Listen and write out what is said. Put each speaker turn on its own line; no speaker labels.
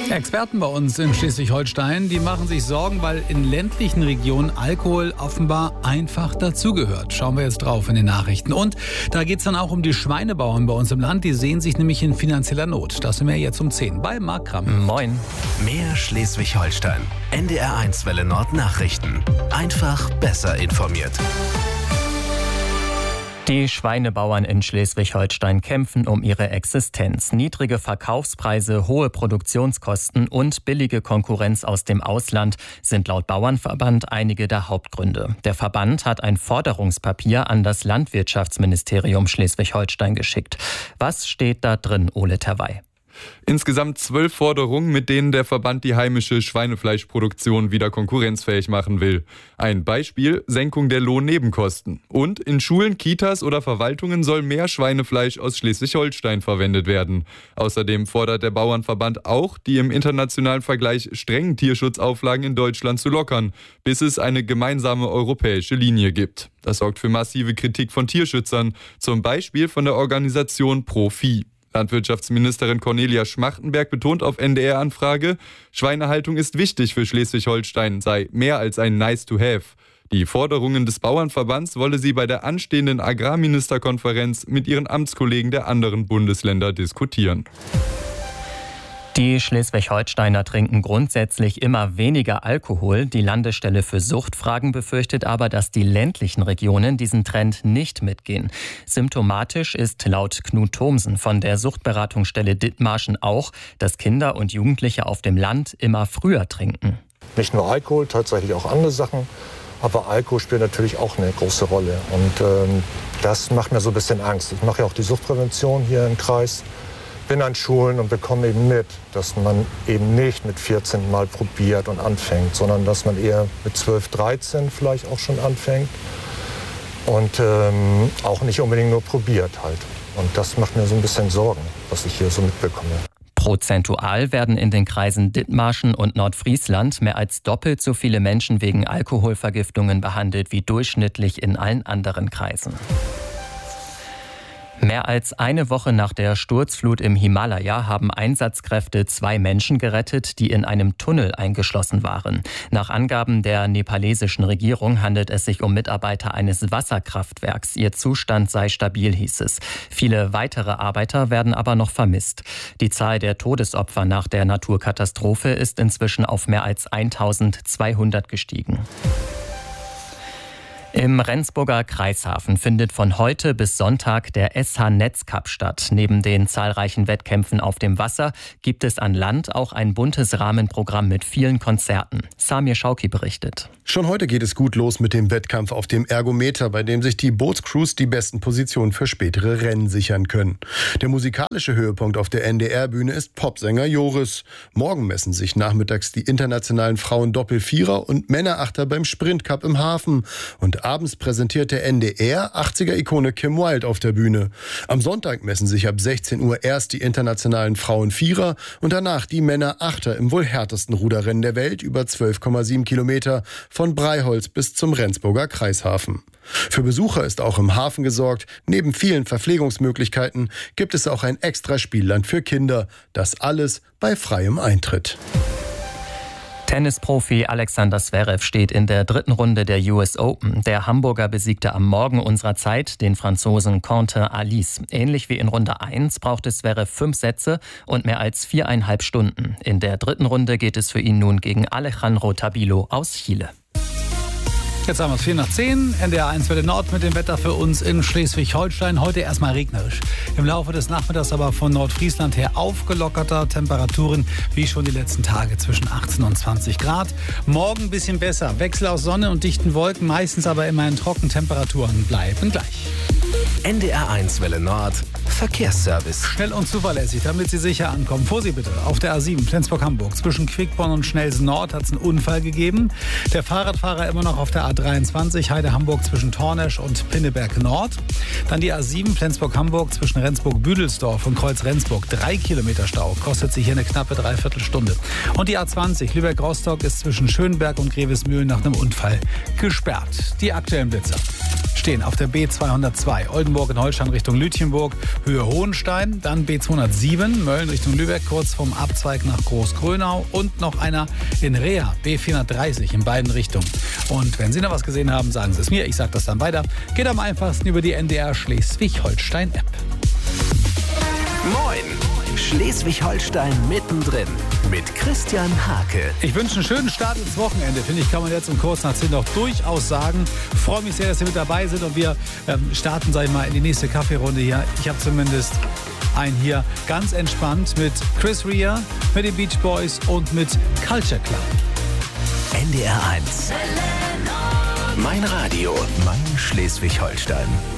Experten bei uns in Schleswig-Holstein, die machen sich Sorgen, weil in ländlichen Regionen Alkohol offenbar einfach dazugehört. Schauen wir jetzt drauf in den Nachrichten. Und da geht es dann auch um die Schweinebauern bei uns im Land. Die sehen sich nämlich in finanzieller Not. Das sind wir jetzt um 10 bei Marc Kramm.
Moin.
Mehr Schleswig-Holstein. NDR1 Welle Nord Nachrichten. Einfach besser informiert.
Die Schweinebauern in Schleswig-Holstein kämpfen um ihre Existenz. Niedrige Verkaufspreise, hohe Produktionskosten und billige Konkurrenz aus dem Ausland sind laut Bauernverband einige der Hauptgründe. Der Verband hat ein Forderungspapier an das Landwirtschaftsministerium Schleswig-Holstein geschickt. Was steht da drin, Ole Terwey?
Insgesamt 12 Forderungen, mit denen der Verband die heimische Schweinefleischproduktion wieder konkurrenzfähig machen will. Ein Beispiel: Senkung der Lohnnebenkosten. Und in Schulen, Kitas oder Verwaltungen soll mehr Schweinefleisch aus Schleswig-Holstein verwendet werden. Außerdem fordert der Bauernverband auch, die im internationalen Vergleich strengen Tierschutzauflagen in Deutschland zu lockern, bis es eine gemeinsame europäische Linie gibt. Das sorgt für massive Kritik von Tierschützern, zum Beispiel von der Organisation Pro-Vieh. Landwirtschaftsministerin Cornelia Schmachtenberg betont auf NDR-Anfrage, Schweinehaltung ist wichtig für Schleswig-Holstein, sei mehr als ein Nice-to-have. Die Forderungen des Bauernverbands wolle sie bei der anstehenden Agrarministerkonferenz mit ihren Amtskollegen der anderen Bundesländer diskutieren.
Die Schleswig-Holsteiner trinken grundsätzlich immer weniger Alkohol. Die Landesstelle für Suchtfragen befürchtet aber, dass die ländlichen Regionen diesen Trend nicht mitgehen. Symptomatisch ist laut Knut Thomsen von der Suchtberatungsstelle Dithmarschen auch, dass Kinder und Jugendliche auf dem Land immer früher trinken.
Nicht nur Alkohol, tatsächlich auch andere Sachen. Aber Alkohol spielt natürlich auch eine große Rolle. Und das macht mir so ein bisschen Angst. Ich mache ja auch die Suchtprävention hier im Kreis. Bin an Schulen und bekomme eben mit, dass man eben nicht mit 14 mal probiert und anfängt, sondern dass man eher mit 12, 13 vielleicht auch schon anfängt und auch nicht unbedingt nur probiert halt. Und das macht mir so ein bisschen Sorgen, was ich hier so mitbekomme.
Prozentual werden in den Kreisen Dithmarschen und Nordfriesland mehr als doppelt so viele Menschen wegen Alkoholvergiftungen behandelt wie durchschnittlich in allen anderen Kreisen. Mehr als eine Woche nach der Sturzflut im Himalaya haben Einsatzkräfte 2 Menschen gerettet, die in einem Tunnel eingeschlossen waren. Nach Angaben der nepalesischen Regierung handelt es sich um Mitarbeiter eines Wasserkraftwerks. Ihr Zustand sei stabil, hieß es. Viele weitere Arbeiter werden aber noch vermisst. Die Zahl der Todesopfer nach der Naturkatastrophe ist inzwischen auf mehr als 1200 gestiegen. Im Rendsburger Kreishafen findet von heute bis Sonntag der SH Netzcup statt. Neben den zahlreichen Wettkämpfen auf dem Wasser gibt es an Land auch ein buntes Rahmenprogramm mit vielen Konzerten. Samir Schauki berichtet.
Schon heute geht es gut los mit dem Wettkampf auf dem Ergometer, bei dem sich die Bootscrews die besten Positionen für spätere Rennen sichern können. Der musikalische Höhepunkt auf der NDR-Bühne ist Popsänger Joris. Morgen messen sich nachmittags die internationalen Frauen-Doppel-Vierer und Männer-Achter beim Sprintcup im Hafen. Und abends präsentiert der NDR 80er-Ikone Kim Wilde auf der Bühne. Am Sonntag messen sich ab 16 Uhr erst die internationalen Frauen-Vierer und danach die Männer-Achter im wohl härtesten Ruderrennen der Welt über 12,7 Kilometer von Breiholz bis zum Rendsburger Kreishafen. Für Besucher ist auch im Hafen gesorgt. Neben vielen Verpflegungsmöglichkeiten gibt es auch ein extra Spielland für Kinder. Das alles bei freiem Eintritt.
Tennisprofi Alexander Zverev steht in der 3. Runde der US Open. Der Hamburger besiegte am Morgen unserer Zeit den Franzosen Quentin Alice. Ähnlich wie in Runde 1 brauchte Zverev 5 Sätze und mehr als 4,5 Stunden. In der 3. Runde geht es für ihn nun gegen Alejandro Tabilo aus Chile.
Jetzt haben wir es 9:10, NDR1 Welle Nord mit dem Wetter für uns in Schleswig-Holstein. Heute erstmal regnerisch. Im Laufe des Nachmittags aber von Nordfriesland her aufgelockerter. Temperaturen wie schon die letzten Tage zwischen 18 und 20 Grad. Morgen ein bisschen besser. Wechsel aus Sonne und dichten Wolken, meistens aber immerhin trocken. Temperaturen bleiben gleich.
NDR1 Welle Nord Verkehrsservice.
Schnell und zuverlässig, damit Sie sicher ankommen. Vorsicht bitte, auf der A7 Flensburg-Hamburg. Zwischen Quickborn und Schnelsen Nord hat es einen Unfall gegeben. Der Fahrradfahrer immer noch auf der A23 Heide-Hamburg zwischen Tornesch und Pinneberg Nord. Dann die A7 Flensburg-Hamburg zwischen Rendsburg-Büdelsdorf und Kreuz-Rendsburg. 3 Kilometer Stau, kostet sich hier eine knappe Dreiviertelstunde. Und die A20 Lübeck-Rostock ist zwischen Schönberg und Grevesmühlen nach einem Unfall gesperrt. Die aktuellen Blitzer. stehen auf der B202 Oldenburg in Holstein Richtung Lütjenburg, Höhe Hohenstein. Dann B207 Mölln Richtung Lübeck, kurz vom Abzweig nach Großgrönau. Und noch einer in Reha, B430 in beiden Richtungen. Und wenn Sie noch was gesehen haben, sagen Sie es mir. Ich sage das dann weiter. Geht am einfachsten über die NDR Schleswig-Holstein-App.
Moin! Schleswig-Holstein mittendrin mit Christian Hake.
Ich wünsche einen schönen Start ins Wochenende. Finde ich, kann man jetzt um kurz nach 10 noch durchaus sagen. Freue mich sehr, dass Sie mit dabei sind und wir starten, sag ich mal, in die nächste Kaffeerunde hier. Ich habe zumindest einen hier ganz entspannt mit Chris Rea, mit den Beach Boys und mit Culture Club.
NDR 1. Mein Radio, mein Schleswig-Holstein.